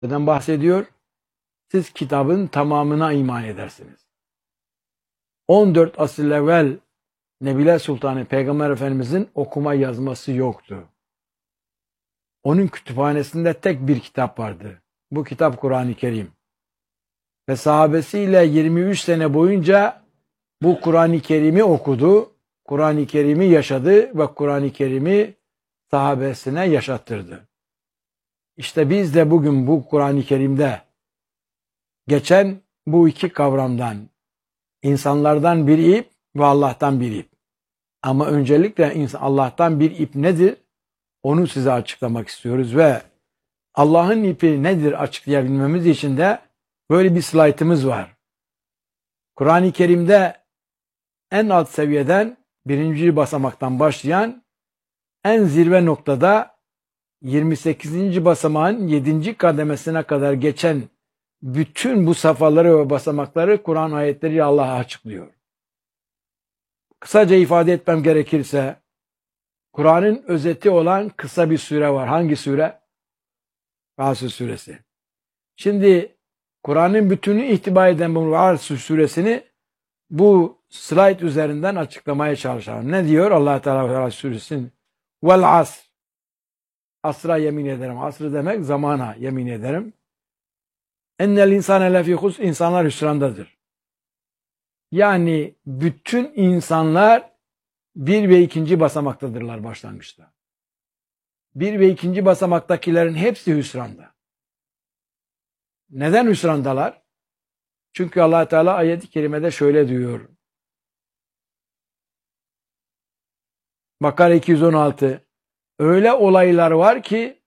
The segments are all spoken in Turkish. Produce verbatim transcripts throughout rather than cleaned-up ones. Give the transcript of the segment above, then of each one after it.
Neden bahsediyor? Siz kitabın tamamına iman edersiniz. on dört asır evvel Nebiler Sultanı Peygamber Efendimizin okuma yazması yoktu. Onun kütüphanesinde tek bir kitap vardı. Bu kitap Kur'an-ı Kerim. Ve sahabesiyle yirmi üç sene boyunca bu Kur'an-ı Kerim'i okudu, Kur'an-ı Kerim'i yaşadı ve Kur'an-ı Kerim'i sahabesine yaşattırdı. İşte biz de bugün bu Kur'an-ı Kerim'de geçen bu iki kavramdan, insanlardan bir ip ve Allah'tan bir ip. Ama öncelikle Allah'tan bir ip nedir? Onu size açıklamak istiyoruz ve Allah'ın ipi nedir açıklayabilmemiz için de böyle bir slaytımız var. Kur'an-ı Kerim'de en alt seviyeden birinci basamaktan başlayan en zirve noktada yirmi sekizinci basamağın yedinci kademesine kadar geçen bütün bu safhaları ve basamakları Kur'an ayetleri Allah'a açıklıyor. Kısaca ifade etmem gerekirse Kur'an'ın özeti olan kısa bir sure var. Hangi sure? Asr suresi. Şimdi Kur'an'ın bütünü ihtiva eden bu Asr suresini bu slide üzerinden açıklamaya çalışalım. Ne diyor Allah Teala Asr suresinin? Vel asr. Asra yemin ederim. Asr demek zamana yemin ederim. Ennel insane lefî hus. İnsanlar hüsrandadır. Yani bütün insanlar bir ve ikinci basamaktadırlar başlangıçta. Bir ve ikinci basamaktakilerin hepsi hüsranda. Neden hüsrandalar? Çünkü Allah Teala ayet-i kerimede şöyle diyor. Bakara iki yüz on altı. Öyle olaylar var ki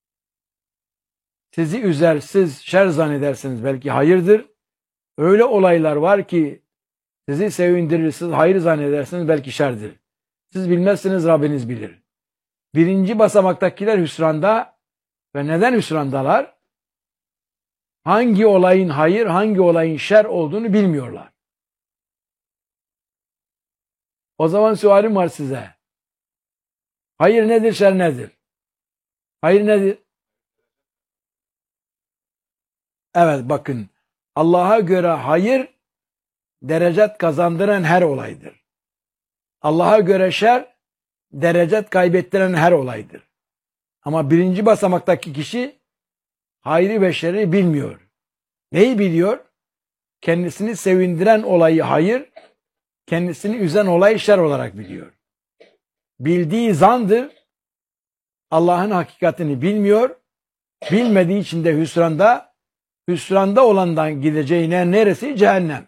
sizi üzer, siz şer zannedersiniz, belki hayırdır. Öyle olaylar var ki sizi sevindirir, siz hayır zannedersiniz, belki şerdir. Siz bilmezsiniz, Rabbiniz bilir. Birinci basamaktakiler hüsranda ve neden hüsrandalar? Hangi olayın hayır, hangi olayın şer olduğunu bilmiyorlar. O zaman sualim var size. Hayır nedir, şer nedir? Hayır nedir? Evet bakın, Allah'a göre hayır, derecet kazandıran her olaydır. Allah'a göre şer, derecet kaybettiren her olaydır. Ama birinci basamaktaki kişi hayrı ve şerri bilmiyor. Neyi biliyor? Kendisini sevindiren olayı hayır, kendisini üzen olayı şer olarak biliyor. Bildiği zandır, Allah'ın hakikatini bilmiyor, bilmediği için de hüsranda, hüsranda olandan gideceğine neresi? Cehennem.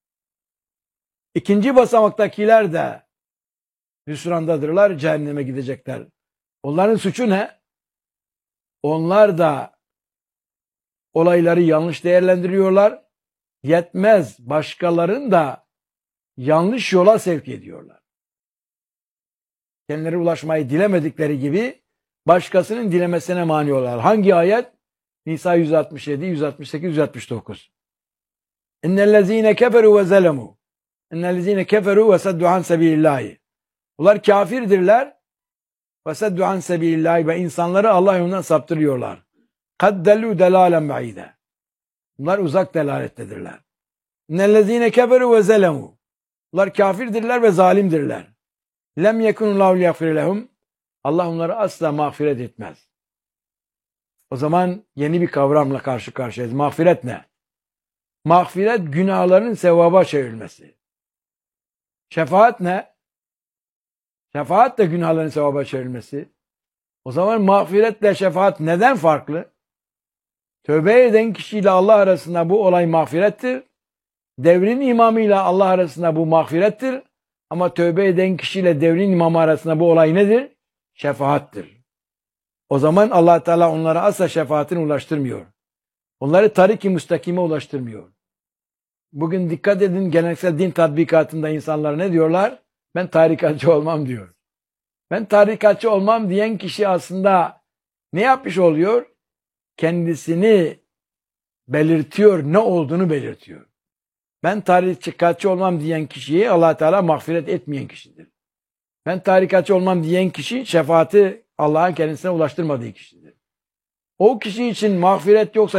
İkinci basamaktakiler de hüsrandadırlar, cehenneme gidecekler. Onların suçu ne? Onlar da olayları yanlış değerlendiriyorlar. Yetmez, başkalarını da yanlış yola sevk ediyorlar. Kendileri ulaşmayı dilemedikleri gibi başkasının dilemesine mani oluyorlar. Hangi ayet? Nisa yüz altmış yedi, yüz altmış sekiz, yüz altmış dokuz. İnnellezîne keferû ve zelemû. İnnellezîne keferû ve seddû an sebîlillâhi. Bunlar kafirdirler. Ve seddû an sebîlillâhi ve insanları Allah yolundan saptırıyorlar. Kad dellû delâlen ba'îde. Bunlar uzak delalettedirler. İnnellezîne keferû ve zelemû. Bunlar kafirdirler ve zalimdirler. Lem yekunullahu liyagfir lehum. Allah onları asla mağfiret etmez. O zaman yeni bir kavramla karşı karşıyayız. Mağfiret ne? Mağfiret günahların sevaba çevrilmesi. Şefaat ne? Şefaat de günahların sevaba çevrilmesi. O zaman mağfiretle şefaat neden farklı? Tövbe eden kişiyle Allah arasında bu olay mağfirettir. Devrin imamıyla Allah arasında bu mağfirettir. Ama tövbe eden kişiyle devrin imamı arasında bu olay nedir? Şefaattir. O zaman Allah Teala onlara asla şefaatini ulaştırmıyor. Onları tarik-i müstakime ulaştırmıyor. Bugün dikkat edin, geleneksel din tatbikatında insanlar ne diyorlar? Ben tarikatçı olmam diyor. Ben tarikatçı olmam diyen kişi aslında ne yapmış oluyor? Kendisini belirtiyor, ne olduğunu belirtiyor. Ben tarikatçı olmam diyen kişiye Allah Teala mağfiret etmeyen kişidir. Ben tarikatçı olmam diyen kişi şefaati Allah'ın kendisine ulaştırmadığı kişidir. O kişi için mağfiret yoksa